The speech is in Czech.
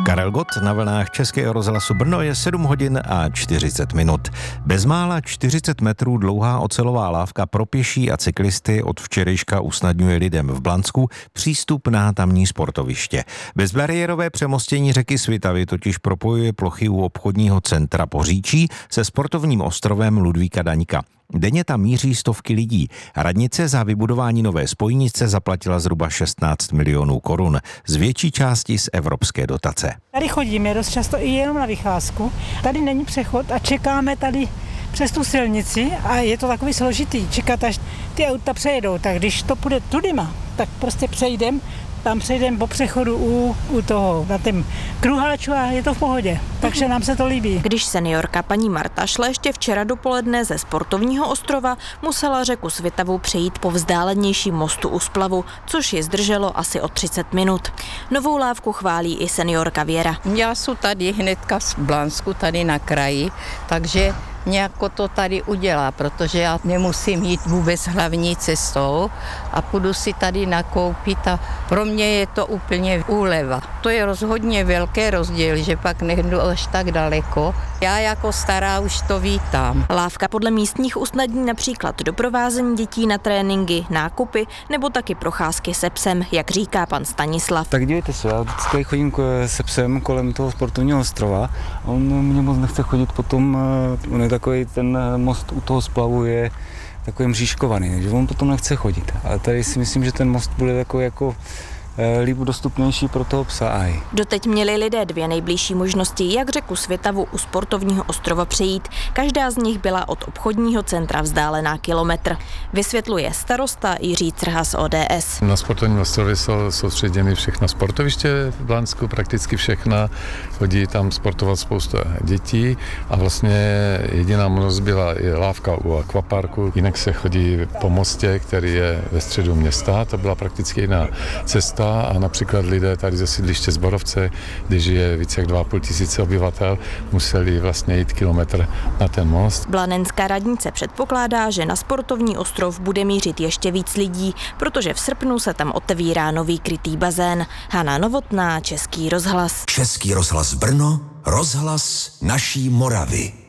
Karel Gott na vlnách Českého rozhlasu Brno je 7 hodin a 40 minut. Bezmála 40 metrů dlouhá ocelová lávka pro pěší a cyklisty od včerejška usnadňuje lidem v Blansku přístup na tamní sportoviště. Bezbariérové přemostění řeky Svitavy totiž propojuje plochy u obchodního centra Poříčí se sportovním ostrovem Ludvíka Daňka. Denně tam míří stovky lidí. Radnice za vybudování nové spojnice zaplatila zhruba 16 milionů korun, z větší části z evropské dotace. Tady chodíme dost často i jenom na vycházku. Tady není přechod a čekáme tady přes tu silnici a je to takový složitý čekat, až ty auta přejedou. Tak když to půjde tudyma, tak prostě přejdem po přechodu u toho, na tím kruháču a je to v pohodě. Takže nám se to líbí. Když seniorka paní Marta šla ještě včera dopoledne ze sportovního ostrova, musela řeku Svitavu přejít po vzdálenějším mostu u splavu, což ji zdrželo asi o 30 minut. Novou lávku chválí i seniorka Věra. Já jsem tady hnedka v Blansku, tady na kraji, takže nějako to tady udělá, protože já nemusím jít vůbec hlavní cestou a půjdu si tady nakoupit a pro mě je to úplně úleva. To je rozhodně velký rozdíl, že pak nejdu až tak daleko. Já jako stará už to vítám. Lávka podle místních usnadní například doprovázení dětí na tréninky, nákupy nebo taky procházky se psem, jak říká pan Stanislav. Tak dívejte se, já vždycky chodím se psem kolem toho sportovního ostrova. On mě moc nechce chodit potom, on je takový ten most u toho splavu je takový mřížkovaný, takže on potom nechce chodit. Ale tady si myslím, že ten most bude takový jako líp dostupnější pro toho psa. Doteď měli lidé dvě nejbližší možnosti, jak řeku Svitavu u sportovního ostrova přejít. Každá z nich byla od obchodního centra vzdálená kilometr. Vysvětluje starosta Jiří Crha z ODS. Na sportovním ostrově jsou soustředěny všechna sportoviště v Blansku, prakticky všechna. Chodí tam sportovat spousta dětí a vlastně jediná možnost byla i lávka u akvaparku. Jinak se chodí po mostě, který je ve středu města. To byla prakticky jiná cesta. A například lidé tady ze sídliště Zborovce, když je více jak 2,5 tisíce obyvatel, museli vlastně jít kilometr na ten most. Blanenská radnice předpokládá, že na sportovní ostrov bude mířit ještě víc lidí, protože v srpnu se tam otevírá nový krytý bazén. Hana Novotná, Český rozhlas. Český rozhlas Brno, rozhlas naší Moravy.